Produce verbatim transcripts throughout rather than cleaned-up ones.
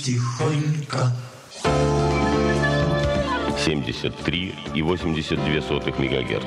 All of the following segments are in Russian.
Тихонько. семьдесят три и восемьдесят две сотых мегагерц.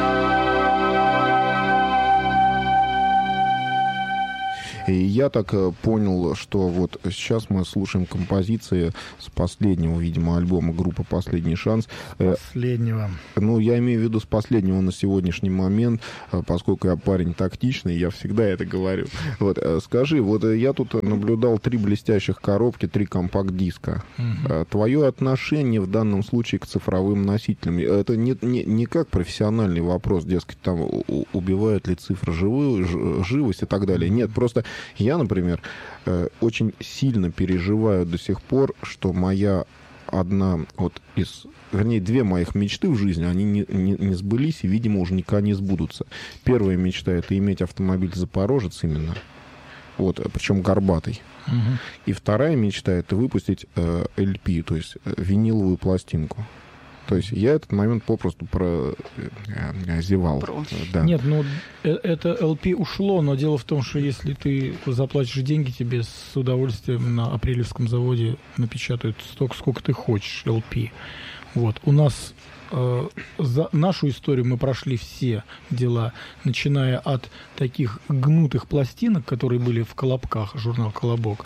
И я так понял, что вот сейчас мы слушаем композиции с последнего, видимо, альбома группы «Последний шанс». Последнего. Ну, я имею в виду с последнего на сегодняшний момент, поскольку я парень тактичный, я всегда это говорю. Вот, скажи, вот я тут наблюдал три блестящих коробки, три компакт-диска. Угу. Твое отношение в данном случае к цифровым носителям, это не, не, не как профессиональный вопрос, дескать, там убивают ли цифры живую, живость и так далее. Нет, просто я, например, очень сильно переживаю до сих пор, что моя одна вот из... Вернее, две моих мечты в жизни, они не, не, не сбылись и, видимо, уже никогда не сбудутся. Первая мечта — это иметь автомобиль «Запорожец» именно, вот, причем горбатый. Угу. И вторая мечта — это выпустить э, эл пи, то есть э, виниловую пластинку. То есть я этот момент попросту прозевал. Да. Нет, ну это эл пи ушло, но дело в том, что если ты заплатишь деньги, тебе с удовольствием на Апрелевском заводе напечатают столько, сколько ты хочешь эл пи. Вот. У нас э, за нашу историю мы прошли все дела, начиная от таких гнутых пластинок, которые были в «Колобках», журнал «Колобок»,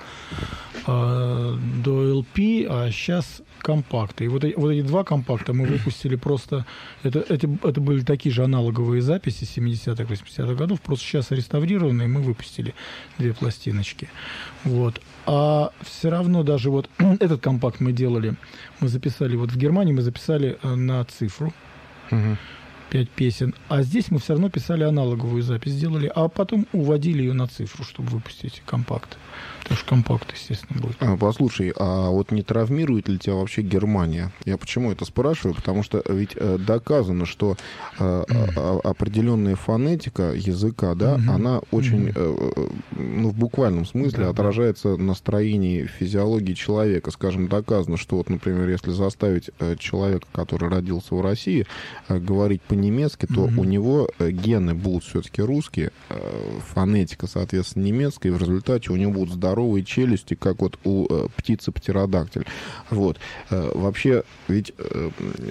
э, до эл пи, а сейчас компакты. И вот, вот эти два компакта мы выпустили просто... Это, это, это были такие же аналоговые записи семидесятых, восьмидесятых годов, просто сейчас реставрированные, мы выпустили две пластиночки. Вот. А все равно даже вот этот компакт мы делали, мы записали, вот в Германии мы записали на цифру, угу. пять песен, а здесь мы все равно писали аналоговую запись, сделали, а потом уводили ее на цифру, чтобы выпустить компакт. Потому что компакт, естественно, будет. А, послушай, а вот не травмирует ли тебя вообще Германия? Я почему это спрашиваю? Потому что ведь э, доказано, что э, mm. определенная фонетика языка, да, mm-hmm. она очень, mm-hmm. э, ну, в буквальном смысле mm-hmm. отражается на строении физиологии человека. Скажем, доказано, что вот, например, если заставить э, человека, который родился в России, э, говорить по-немецки, то mm-hmm. у него э, гены будут все-таки русские, э, фонетика, соответственно, немецкая, и в результате у него будут здоровые челюсти, как вот у э, птицы птеродактиль. Вот. Э, вообще, ведь, э,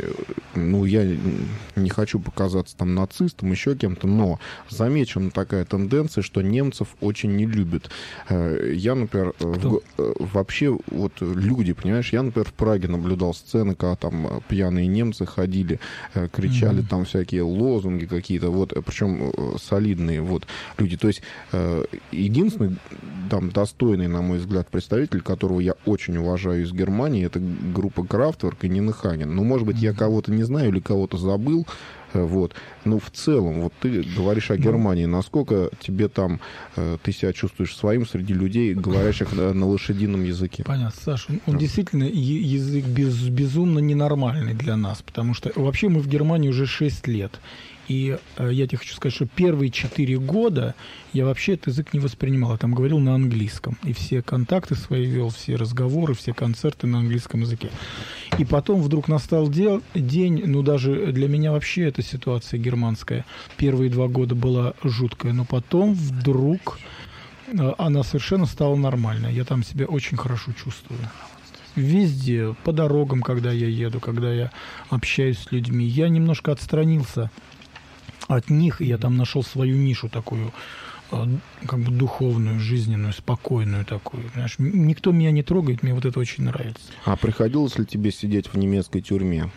ну, я не хочу показаться там нацистом, еще кем-то, но замечена такая тенденция, что немцев очень не любят. Э, я, например, в, э, вообще, вот люди, понимаешь, я, например, в Праге наблюдал сцены, когда там пьяные немцы ходили, э, кричали mm-hmm. там всякие лозунги какие-то, вот, причем э, солидные, вот, люди. То есть, э, единственный там достойный, на мой взгляд, представитель, которого я очень уважаю из Германии, это группа Kraftwerk и Нина Хаген. Ну, может быть, я кого-то не знаю или кого-то забыл, вот. Но в целом, вот ты говоришь о Германии, насколько тебе там, ты себя чувствуешь своим среди людей, говорящих на лошадином языке? Понятно, Саша, он, он действительно язык без, безумно ненормальный для нас, потому что вообще мы в Германии уже шесть лет. И э, я тебе хочу сказать, что первые четыре года я вообще этот язык не воспринимал. Я там говорил на английском. И все контакты свои вел, все разговоры, все концерты на английском языке. И потом вдруг настал дел, день, ну даже для меня вообще эта ситуация германская первые два года была жуткая. Но потом вдруг э, она совершенно стала нормальной. Я там себя очень хорошо чувствую. Везде, по дорогам, когда я еду, когда я общаюсь с людьми. Я немножко отстранился от них, и я там нашел свою нишу такую, как бы духовную, жизненную, спокойную такую. Понимаешь? Никто меня не трогает, мне вот это очень нравится. А приходилось ли тебе сидеть в немецкой тюрьме?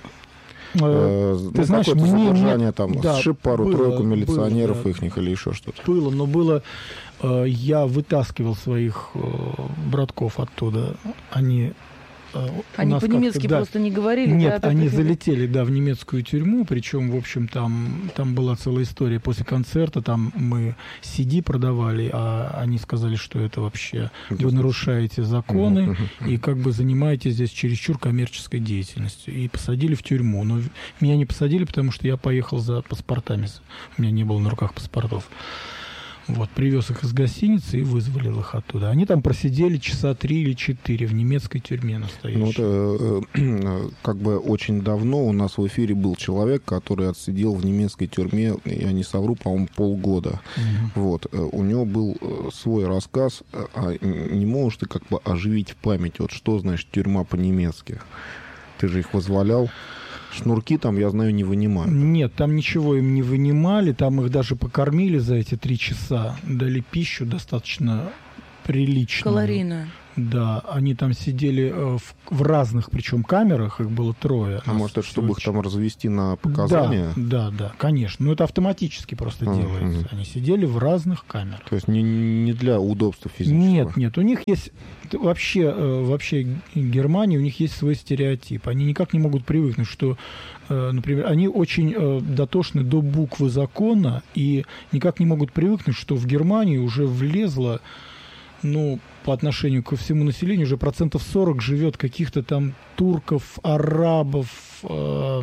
Э, ну, ты знаешь, мне задержание, там, да, сшиб пару-тройку было, милиционеров было, ихних или еще что-то. Было, но было... Э, я вытаскивал своих э, братков оттуда. Они... Они по-немецки да, просто не говорили? Нет, да, они так... залетели, да, в немецкую тюрьму, причем, в общем, там, там была целая история. После концерта там мы си ди продавали, а они сказали, что это вообще вы нарушаете законы и как бы занимаетесь здесь чересчур коммерческой деятельностью. И посадили в тюрьму. Но меня не посадили, потому что я поехал за паспортами. У меня не было на руках паспортов. Вот, привез их из гостиницы и вызволил их оттуда. Они там просидели часа три или четыре в немецкой тюрьме настоящей. Ну, это э, как бы очень давно у нас в эфире был человек, который отсидел в немецкой тюрьме, я не совру, по-моему, полгода. Угу. Вот, у него был свой рассказ, а не можешь ты как бы оживить в памяти, вот что значит тюрьма по-немецки? Ты же их вызволял. Шнурки там, я знаю, не вынимают. Нет, там ничего им не вынимали, там их даже покормили за эти три часа, дали пищу достаточно приличную. Калорийную. Да, они там сидели э, в, в разных, причем камерах, их было трое. А может, это чтобы их там развести на показания? Да, да, да, конечно. Но это автоматически просто а, делается. Угу. Они сидели в разных камерах. То есть не, не для удобства физического? Нет, нет. У них есть вообще, э, вообще Германия, у них есть свой стереотип. Они никак не могут привыкнуть, что, э, например, они очень э, дотошны до буквы закона и никак не могут привыкнуть, что в Германии уже влезло, ну, по отношению ко всему населению, уже процентов сорок живет каких-то там турков, арабов, э,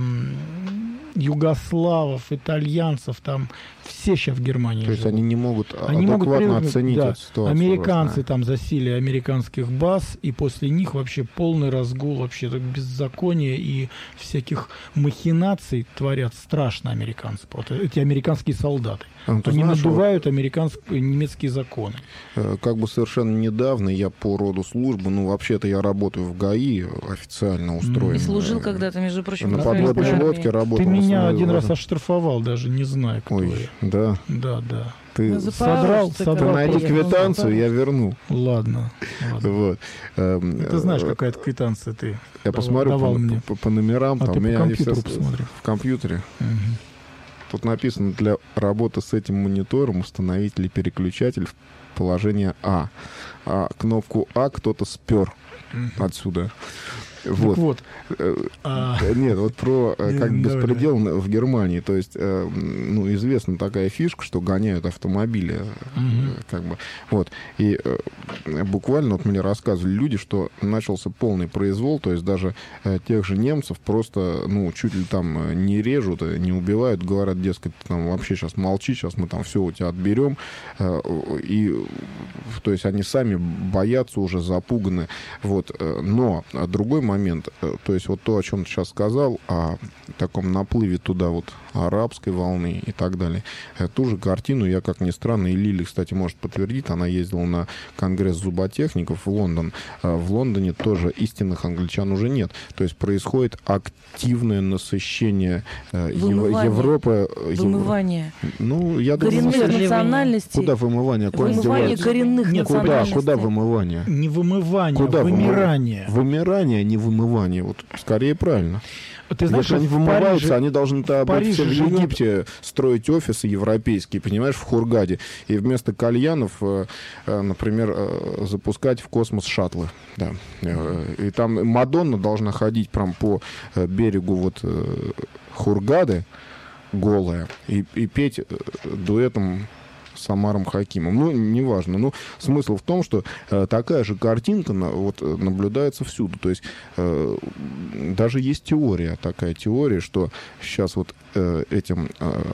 югославов, итальянцев, там все сейчас в Германии То есть живут. они не могут они адекватно могут оценить да, эту ситуацию. Американцы да. там засели американских баз, и после них вообще полный разгул, вообще беззакония и всяких махинаций творят страшно американцы. Эти американские солдаты. А, они знаешь, надувают вот, американские, немецкие законы. Как бы совершенно недавно я по роду службы, ну, вообще-то я работаю в ГАИ, официально устроен. И служил когда-то, между прочим, на подводной лодке работал. Ты меня один раз оштрафовал, даже не знаю, кто Ой, я. да? Да, да. Ты ну, содрал, Ты содрал. найди квитанцию, я верну. Ладно. ладно. Вот. Ты знаешь, какая-то квитанция ты Я посмотрю давал по, мне. По, по номерам. А там ты у меня по они компьютеру все посмотри. В компьютере. Угу. Тут написано: для работы с этим монитором установить ли переключатель в положение А. А кнопку А кто-то спер угу. отсюда. Вот. Вот. А... Нет, вот про как беспредел в Германии. То есть, ну, известна такая фишка, что гоняют автомобили. Угу. Как бы. Вот. И буквально вот мне рассказывали люди, что начался полный произвол, то есть даже тех же немцев просто, ну, чуть ли там не режут, не убивают, говорят, дескать, там вообще сейчас молчи, сейчас мы там все у тебя отберем. И, то есть они сами боятся, уже запуганы. Вот. Но другой момент, то есть вот то, о чем ты сейчас сказал, о таком наплыве туда вот арабской волны и так далее. Ту же картину я, как ни странно, и Лили, кстати, может подтвердить, она ездила на конгресс зуботехников в Лондон. В Лондоне тоже истинных англичан уже нет. То есть происходит активное насыщение Вымывание. Европы. Вымывание. Ну, я думаю, коренных национальностей. Куда вымывание? Вымывание коренных Нет, национальностей. Куда, куда вымывание? Не вымывание, куда вымирание. Вымирание, а не вымывание. Вот скорее правильно. Ты знаешь, если они вымываются, Париже, они должны -то в Египте живет... строить офисы европейские, понимаешь, в Хургаде. И вместо кальянов, например, запускать в космос шаттлы. Да. И там Мадонна должна ходить прям по берегу вот Хургады голая и, и петь дуэтом с Омаром Хакимом. Ну, неважно. Ну, смысл в том, что э, такая же картинка на, вот, наблюдается всюду. То есть э, даже есть теория, такая теория, что сейчас вот э, этим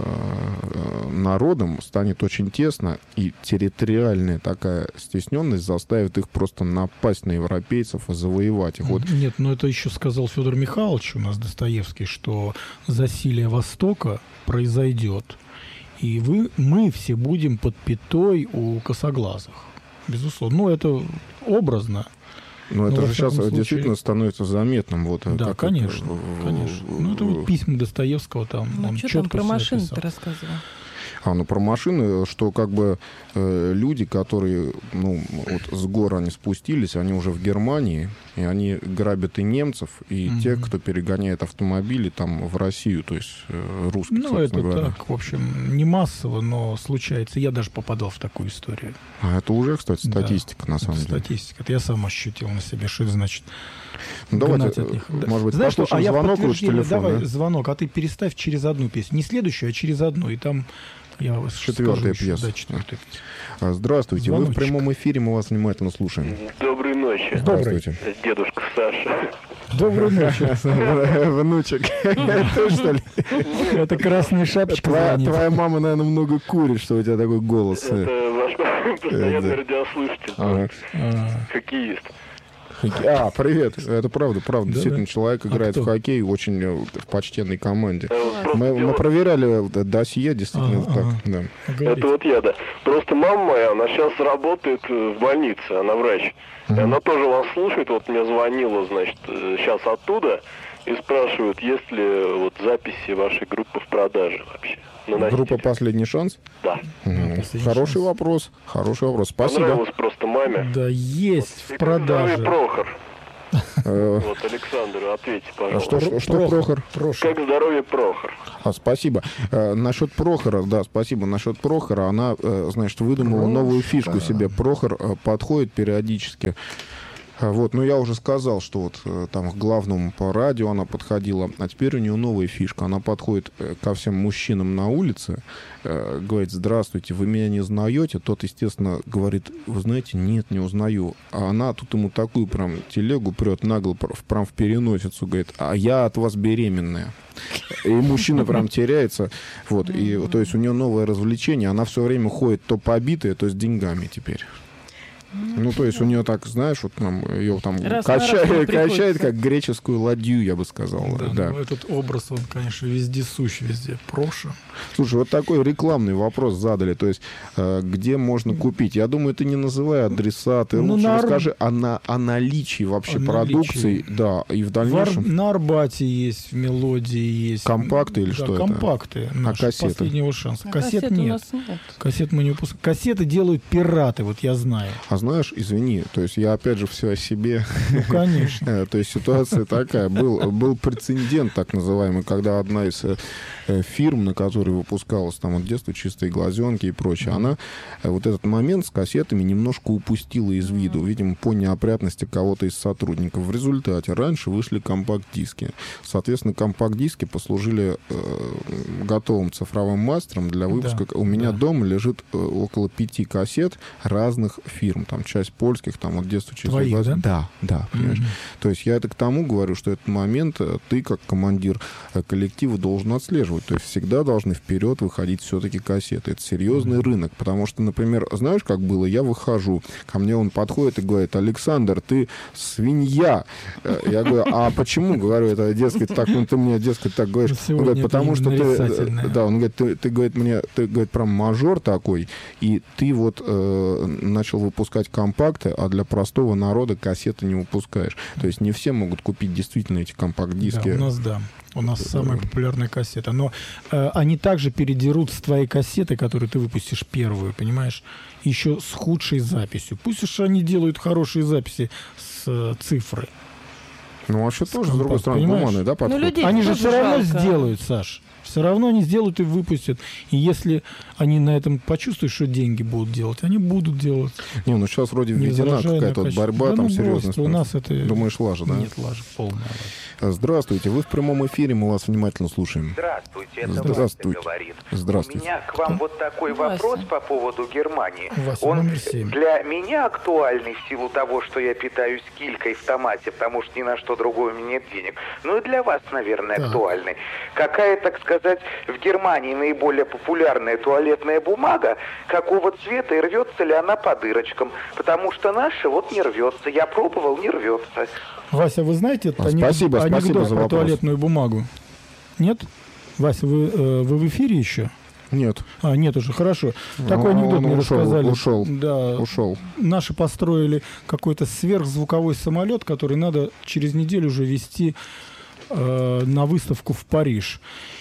э, народам станет очень тесно, и территориальная такая стесненность заставит их просто напасть на европейцев и завоевать их. Вот. Нет, но это еще сказал Федор Михайлович у нас, Достоевский, что засилие Востока произойдет. И вы, мы все будем под пятой у косоглазых. Безусловно. Ну, это образно. Но это же сейчас случае... действительно становится заметным. Вот, да, как конечно. это... конечно. Ну, это вот письма Достоевского там. Ну, он что четко там про машины ты рассказывал? А, ну, про машины, что как бы э, люди, которые, ну, вот с гор они спустились, они уже в Германии, и они грабят и немцев, и mm-hmm. тех, кто перегоняет автомобили там в Россию, то есть э, русских, ну, это говоря. так, в общем, не массово, но случается. Я даже попадал в такую историю. А это уже, кстати, статистика, да, на самом это деле. Статистика. Это я сам ощутил на себе, что это значит. Ну, давайте, может быть, знаешь, что, а я звонок лучше телефон, давай да? звонок, а ты переставь через одну песню. Не следующую, а через одну, и там... Я Четвертая пьеса. Да, четвертая пьеса. Здравствуйте, Звоночек. Вы в прямом эфире, мы вас внимательно слушаем. Доброй ночи. Здравствуйте. Дедушка Саша. Доброй ночи. Внучек. Ты что ли? Это красная шапочка Твоя, звонит. твоя мама, наверное, много курит, что у тебя такой голос. Это ваш постоянный радиослушатель. Ага. А, Хоккеист. Хоккей. А, привет. Это правда, правда. Да, Действительно, да. человек А играет кто? в хоккей очень э, в почтенной команде. А вот просто Мы, мы дело- проверяли э, досье, действительно, Ага, так. ага. Да. говорите. Это вот я, да. Просто мама моя, она сейчас работает э, в больнице, она врач. И она тоже вас слушает, вот мне звонила, значит, сейчас оттуда, и спрашивают, есть ли вот записи вашей группы в продаже вообще. На носителе. Группа «Последний шанс». Да. Мгм. «Последний Хороший шанс». вопрос. Хороший вопрос. Спасибо. Понравилось просто маме. Да, есть И в как здоровье продаже. Прохор. Э, Вот, Александр, ответьте, а пожалуйста. что, что Прохор? Прохор. Как здоровье Прохор? А, спасибо. Э, насчет Прохора, да, спасибо. Насчет Прохора, она, э, значит, выдумала новую фишку себе. Прохор э, подходит периодически. А, Вот, ну я уже сказал, что вот э, там к главному по радио она подходила, а теперь у нее новая фишка. Она подходит э, ко всем мужчинам на улице, э, говорит: здравствуйте, вы меня не узнаете? Тот, естественно, говорит: вы знаете, нет, не узнаю. А она тут ему такую прям телегу прет нагло, пр- прям в переносицу, говорит: а я от вас беременная. И мужчина прям теряется. Вот, и то есть у нее новое развлечение, она все время ходит то побитая, то с деньгами теперь. Ну, то есть у нее так, знаешь, вот там ее там Раз на раз качает, не качает, приходится. как греческую ладью, я бы сказал. Да, Да. ну, этот образ, он, конечно, вездесущ везде. Проша. Слушай, вот такой рекламный вопрос задали. То есть, э, где можно купить? Я думаю, ты не называй адреса, ты Ну, лучше на Ар- расскажи о, на- о наличии вообще О продукции. наличии. Да, и в В Ар- дальнейшем. На Арбате есть, в Мелодии есть. Компакты или Да, что это? компакты. наши, кассеты? Последнего шанса. А Кассет, кассет у нет. нас нет. Кассет мы не выпускаем. Кассеты делают пираты, вот я знаю. А знаешь, извини, то есть я опять же все о себе. Ну, конечно. Э, То есть ситуация такая. Был, был прецедент, так называемый, когда одна из э, э, фирм, на которой выпускалась там от детства чистые глазенки и прочее, она э, вот этот момент с кассетами немножко упустила из виду, видимо, по неопрятности кого-то из сотрудников. В результате раньше вышли компакт-диски. Соответственно, компакт-диски послужили э, готовым цифровым мастером для выпуска. Да, У меня да. дома лежит э, около пяти кассет разных фирм. Там часть польских, там от детства чистые Твоих, глаза. да? Да, да, понимаешь. Мгм. То есть я это к тому говорю, что этот момент э, ты, как командир э, коллектива, должен отслеживать. То есть всегда должны вперед выходить все-таки кассеты. Это серьезный рынок. Потому что, например, знаешь, как было? Я выхожу, ко мне он подходит и говорит: Александр, ты свинья. Э, Я говорю: а почему? Говорю, это, дескать, так, ну ты мне, дескать, так говоришь. Вот Он сегодня говорит: это потому что ты... нарицательное. э, Да, он говорит, ты, ты, говорит, мне, ты, говорит, прям мажор такой, и ты вот э, начал выпускать компакты, а для простого народа кассеты не выпускаешь. То есть не все могут купить действительно эти компакт-диски. Да, у нас, да. У нас самая популярная кассета. Но э, они также передерут с твоей кассеты, которую ты выпустишь первую, понимаешь, еще с худшей записью. Пусть уж они делают хорошие записи с э, цифры. Ну, вообще тоже, с другой компакт, стороны, понимаешь? гуманный, да, подход? людей Они же тоже все равно жалко. сделают, Саш. Все равно они сделают и выпустят. И если они на этом почувствуют, что деньги будут делать, они будут делать. Не, ну сейчас вроде Не введена возражая на какая-то вот качество. борьба, Да там ну, серьезная. брось, у нас это... Думаешь, лажа, да? Нет, лажа, полная лажа. Здравствуйте, вы в прямом эфире, мы вас внимательно слушаем. Здравствуйте, это Здравствуйте. Вася говорит. Здравствуйте. У меня к вам вот такой Вася. вопрос по поводу Германии. Вася, Он номер семь. для меня актуальный в силу того, что я питаюсь килькой в томате, потому что ни на что другое у меня нет денег. Ну и для вас, наверное, Так. актуальный. Какая, так сказать, в Германии наиболее популярная туалетная бумага, какого цвета и рвется ли она по дырочкам? Потому что наша вот не рвется. Я пробовал, не рвется. Вася, вы знаете А, анек- спасибо, анекдот спасибо за про вопрос. туалетную бумагу? Нет? Вася, вы, э, вы в эфире еще? Нет, А, нет уже, хорошо. Такой Ну, анекдот он мне ушел, рассказали. ушел, Да. ушел. Наши построили какой-то сверхзвуковой самолет, который надо через неделю уже везти э, на выставку в Париж.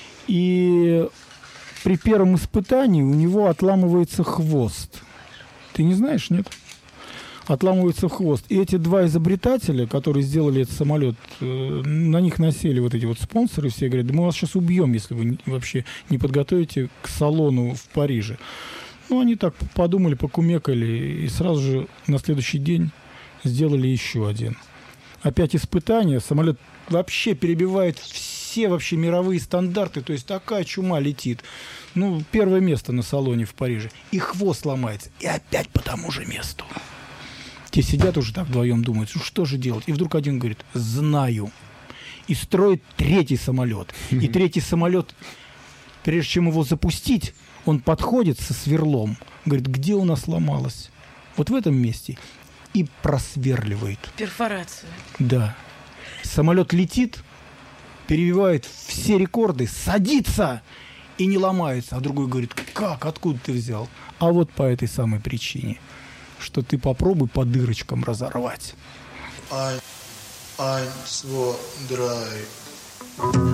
И при первом испытании у него отламывается хвост. Ты не знаешь, нет? Отламывается хвост. И эти два изобретателя, которые сделали этот самолет, э, на них насели вот эти вот спонсоры, все говорят: да мы вас сейчас убьем, если вы не- вообще не подготовите к салону в Париже. Ну, они так подумали, покумекали, и сразу же на следующий день сделали еще один. Опять испытания, самолет вообще перебивает все вообще мировые стандарты, то есть такая чума летит. Ну, первое место на салоне в Париже. И хвост ломается, и опять по тому же месту. Те сидят уже так вдвоем, думают, ну, что же делать? И вдруг один говорит, знаю. И строит третий самолет. И третий самолет, прежде чем его запустить, он подходит со сверлом, говорит, где у нас ломалось? Вот в этом месте. И просверливает. Перфорация. Да. Самолет летит, перебивает все рекорды, садится и не ломается. А другой говорит, как, откуда ты взял? А вот по этой самой причине, что ты попробуй по дырочкам разорвать. Ein, zwei, drei.